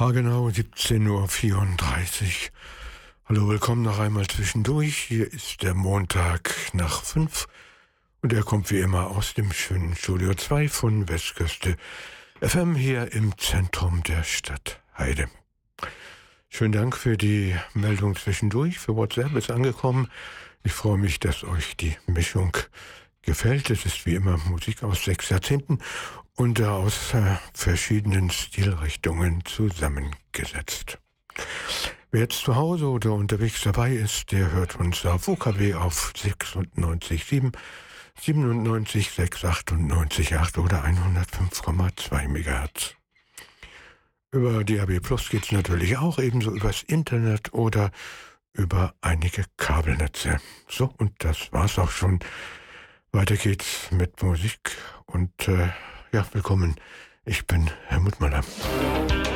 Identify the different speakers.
Speaker 1: Genau 17:34 Uhr. Hallo, willkommen noch einmal zwischendurch. Hier ist der Montag nach 5 und er kommt wie immer aus dem schönen Studio 2 von Westküste FM hier im Zentrum der Stadt Heide. Schönen Dank für die Meldung zwischendurch. Für WhatsApp ist angekommen. Ich freue mich, dass euch die Mischung gefällt. Es ist wie immer Musik aus 6 Jahrzehnten und aus verschiedenen Stilrichtungen zusammengesetzt. Wer jetzt zu Hause oder unterwegs dabei ist, der hört uns auf UKW auf 96,7, 97,6, 98,8 oder 105,2 MHz. Über DAB Plus geht es natürlich auch, ebenso übers Internet oder über einige Kabelnetze. So, und das war's auch schon. Weiter geht's mit Musik und willkommen. Ich bin Helmut Möller.